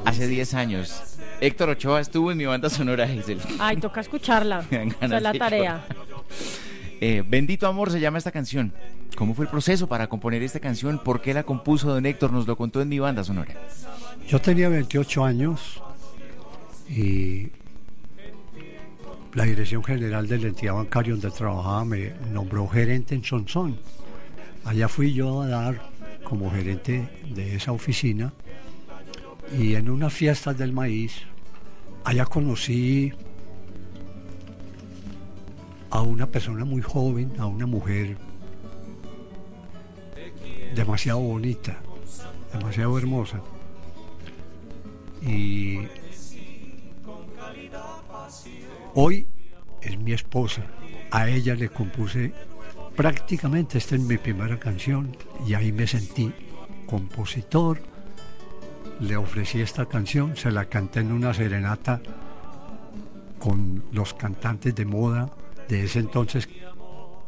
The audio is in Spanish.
hace 10 años. Héctor Ochoa estuvo en mi banda sonora, Hazel. Ay, toca escucharla. Esa es la tarea. Bendito Amor se llama esta canción. ¿Cómo fue el proceso para componer esta canción? ¿Por qué la compuso don Héctor? Nos lo contó en mi banda sonora. Yo tenía 28 años y la dirección general de la entidad bancaria donde trabajaba me nombró gerente en Sonsón. Allá fui yo a dar como gerente de esa oficina y en unas fiestas del maíz, allá conocí a una persona muy joven, a una mujer demasiado bonita, demasiado hermosa. Y hoy es mi esposa. A ella le compuse prácticamente, esta es mi primera canción y ahí me sentí compositor. Le ofrecí esta canción, se la canté en una serenata con los cantantes de moda de ese entonces